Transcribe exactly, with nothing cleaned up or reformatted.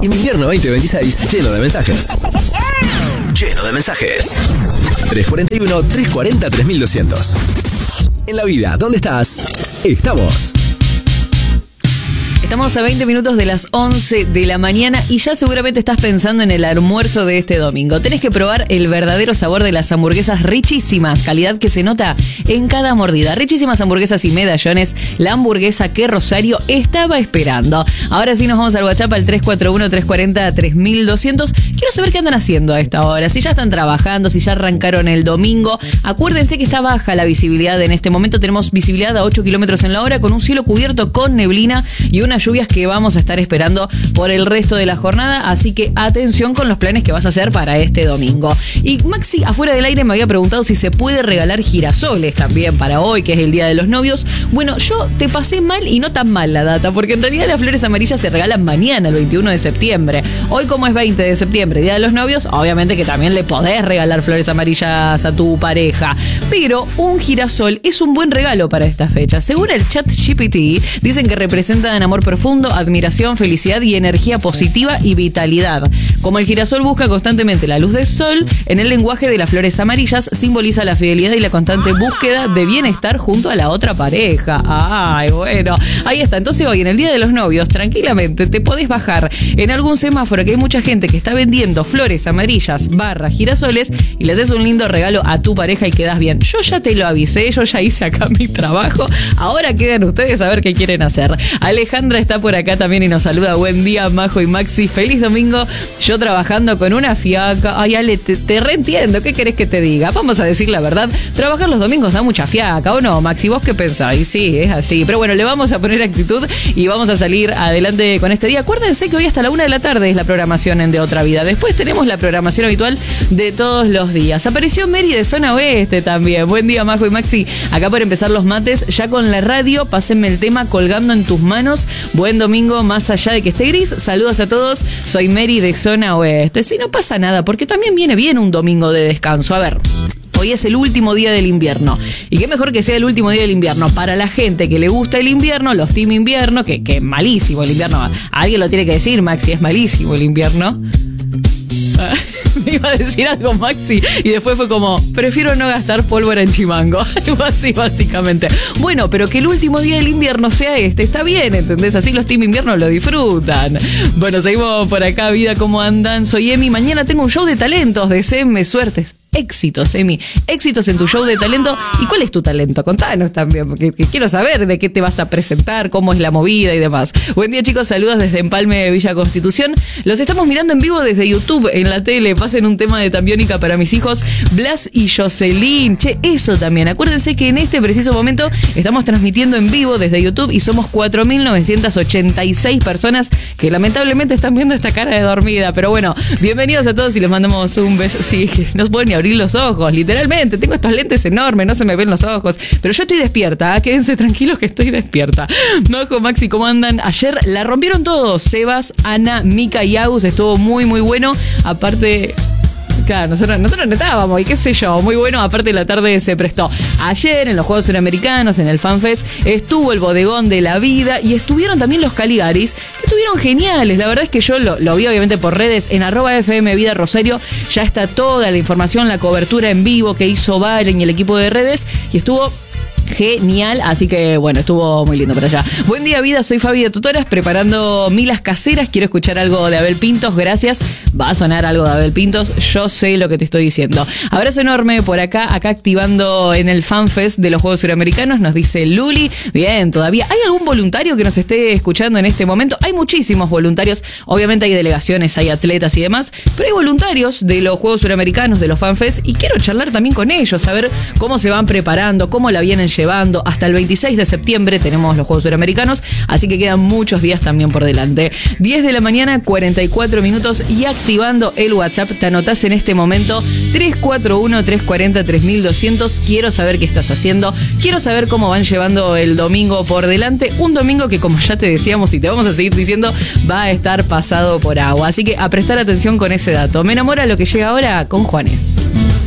Invierno veinte veintiséis, lleno de mensajes. Lleno de mensajes. tres cuarenta y uno, tres cuarenta, tres mil doscientos. En la vida, ¿dónde estás? Estamos. Estamos a veinte minutos de las once de la mañana y ya seguramente estás pensando en el almuerzo de este domingo. Tenés que probar el verdadero sabor de las hamburguesas richísimas, calidad que se nota en cada mordida. Richísimas hamburguesas y medallones, la hamburguesa que Rosario estaba esperando. Ahora sí nos vamos al WhatsApp al tres cuatro uno, tres cuarenta, tres mil doscientos. Quiero saber qué andan haciendo a esta hora, si ya están trabajando, si ya arrancaron el domingo. Acuérdense que está baja la visibilidad en este momento. Tenemos visibilidad a ocho kilómetros en la hora con un cielo cubierto con neblina y una lluvias que vamos a estar esperando por el resto de la jornada, así que atención con los planes que vas a hacer para este domingo. Y Maxi, afuera del aire, me había preguntado si se puede regalar girasoles también para hoy, que es el Día de los Novios. Bueno, yo te pasé mal y no tan mal la data, porque en realidad las flores amarillas se regalan mañana, el veintiuno de septiembre. Hoy, como es veinte de septiembre, Día de los Novios, obviamente que también le podés regalar flores amarillas a tu pareja, pero un girasol es un buen regalo para esta fecha. Según el chat G P T, dicen que representan amor profundo, admiración, felicidad y energía positiva y vitalidad. Como el girasol busca constantemente la luz del sol, en el lenguaje de las flores amarillas simboliza la fidelidad y la constante búsqueda de bienestar junto a la otra pareja. Ay, bueno, ahí está. Entonces hoy, en el Día de los Novios, tranquilamente te podés bajar en algún semáforo que hay mucha gente que está vendiendo flores amarillas barra girasoles y le haces un lindo regalo a tu pareja y quedás bien. Yo ya te lo avisé, yo ya hice acá mi trabajo. Ahora quedan ustedes a ver qué quieren hacer. Alejandra está por acá también y nos saluda. Buen día, Majo y Maxi. Feliz domingo. Yo trabajando con una fiaca. Ay, Ale, te, te reentiendo. ¿Qué querés que te diga? Vamos a decir la verdad. Trabajar los domingos da mucha fiaca, ¿o no, Maxi? ¿Vos qué pensáis? Sí, es así. Pero bueno, le vamos a poner actitud y vamos a salir adelante con este día. Acuérdense que hoy hasta la una de la tarde es la programación en De Otra Vida. Después tenemos la programación habitual de todos los días. Apareció Mary de Zona Oeste también. Buen día, Majo y Maxi. Acá por empezar los mates, ya con la radio. Pásenme el tema Colgando en tus manos. Buen domingo, más allá de que esté gris. Saludos a todos. Soy Mary de Zona Oeste. Si no pasa nada, porque también viene bien un domingo de descanso. A ver, hoy es el último día del invierno. Y qué mejor que sea el último día del invierno. Para la gente que le gusta el invierno, los team invierno, que, que es malísimo el invierno. Alguien lo tiene que decir, Maxi, es malísimo el invierno. Me iba a decir algo, Maxi, y después fue como, prefiero no gastar pólvora en chimango. Algo así, básicamente. Bueno, pero que el último día del invierno sea este, está bien, ¿entendés? Así los team invierno lo disfrutan. Bueno, seguimos por acá. Vida, ¿cómo andan? Soy Emi. Mañana tengo un show de talentos. Deseenme suertes. Éxitos, Emi. Éxitos en tu show de talento. ¿Y cuál es tu talento? Contanos también, porque quiero saber de qué te vas a presentar, cómo es la movida y demás. Buen día, chicos. Saludos desde Empalme, Villa Constitución. Los estamos mirando en vivo desde YouTube, en la tele. Pasen un tema de Tambiónica para mis hijos, Blas y Jocelyn. Che, eso también. Acuérdense que en este preciso momento estamos transmitiendo en vivo desde YouTube y somos cuatro mil novecientas ochenta y seis personas que lamentablemente están viendo esta cara de dormida. Pero bueno, bienvenidos a todos y les mandamos un beso. Sí, no se pueden ni abrir los ojos, literalmente. Tengo estos lentes enormes, no se me ven los ojos. Pero yo estoy despierta, ¿eh? Quédense tranquilos que estoy despierta. Majo, Maxi, ¿cómo andan? Ayer la rompieron todos. Sebas, Ana, Mica y Agus. Estuvo muy, muy bueno. Aparte... Claro, nosotros, nosotros no estábamos, y qué sé yo, muy bueno, aparte la tarde se prestó. Ayer en los Juegos Suramericanos, en el FanFest, estuvo el Bodegón de la Vida y estuvieron también los Caligaris, que estuvieron geniales. La verdad es que yo lo, lo vi obviamente por redes, en arroba F M Vida Rosario, ya está toda la información, la cobertura en vivo que hizo Valen y el equipo de redes, y estuvo... genial, así que bueno, estuvo muy lindo por allá. Buen día, vida, soy Fabi de Tutoras, preparando milas caseras, quiero escuchar algo de Abel Pintos, gracias. Va a sonar algo de Abel Pintos, yo sé lo que te estoy diciendo. Abrazo enorme por acá, acá activando en el FanFest de los Juegos Suramericanos, nos dice Luli. Bien, todavía, ¿hay algún voluntario que nos esté escuchando en este momento? Hay muchísimos voluntarios, obviamente hay delegaciones, hay atletas y demás, pero hay voluntarios de los Juegos Suramericanos, de los FanFest, y quiero charlar también con ellos, saber cómo se van preparando, cómo la vienen llevando. Hasta el veintiséis de septiembre tenemos los Juegos Suramericanos, así que quedan muchos días también por delante. diez de la mañana, cuarenta y cuatro minutos, y activando el WhatsApp, te anotás en este momento tres cuatro uno, tres cuarenta, tres mil doscientos. Quiero saber qué estás haciendo, quiero saber cómo van llevando el domingo por delante, un domingo que, como ya te decíamos y te vamos a seguir diciendo, va a estar pasado por agua, así que a prestar atención con ese dato. Me enamora lo que llega ahora con Juanes.